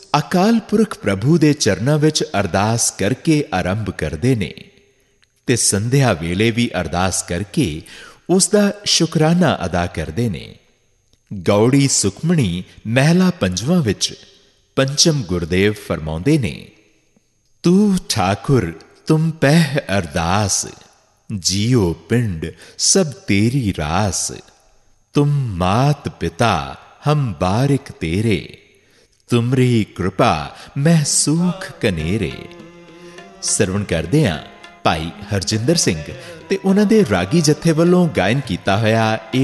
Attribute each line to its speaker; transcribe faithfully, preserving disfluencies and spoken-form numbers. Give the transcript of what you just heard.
Speaker 1: ਅਕਾਲ ਪੁਰਖ ਪ੍ਰਭੂ ਦੇ ਚਰਨਾਂ ਵਿੱਚ ਅਰਦਾਸ ਕਰਕੇ ਆਰੰਭ ਕਰਦੇ ਨੇ ਤੇ ਸੰਧਿਆ ਵੇਲੇ ਵੀ ਅਰਦਾਸ ਕਰਕੇ ਉਸ ਦਾ ਸ਼ੁਕਰਾਨਾ ਅਦਾ ਕਰਦੇ ਨੇ। ਗੌੜੀ ਸੁਖਮਣੀ ਮਹਿਲਾ ਪੰਜਵਾਂ ਵਿੱਚ ਪੰਚਮ ਗੁਰਦੇਵ ਫਰਮਾਉਂਦੇ ਨੇ, ਤੂੰ ਠਾਕੁਰ ਤੁਮ ਪਹਿ ਅਰਦਾਸ, ਜੀਓ ਪਿੰਡ ਸਭ ਤੇਰੀ ਰਾਸ। ਤੁਮ ਮਾਤ ਪਿਤਾ ਹਮ ਬਾਰਿਕ ਤੇਰੇ, ਤੁਮਰੀ ਕਿਰਪਾ ਮੈਂ ਸੂਖ ਕਨੇਰੇ। ਸਰਵਣ ਕਰਦੇ ਹਾਂ ਭਾਈ ਹਰਜਿੰਦਰ ਸਿੰਘ ਤੇ ਉਹਨਾਂ ਦੇ ਰਾਗੀ ਜਥੇ ਵੱਲੋਂ ਗਾਇਨ ਕੀਤਾ ਹੋਇਆ ਇਹ